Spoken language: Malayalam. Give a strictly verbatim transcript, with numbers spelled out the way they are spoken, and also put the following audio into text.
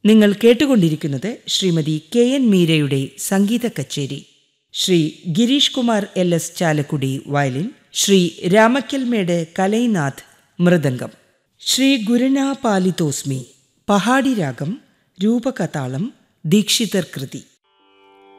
നിങ്ങൾ കേട്ടുകൊണ്ടിരിക്കുന്നത് ശ്രീമതി കെ എൻ മീരയുടെ സംഗീത കച്ചേരി. Shri Girish Kumar L S Chalakudy violin, Shri Ramakkalmedu Kalainath mridangam. Shri ഗുരുനാ പാലിതോസ്മി Pahadi രാഗം, രൂപകതാളം, ദീക്ഷിതർ കൃതി.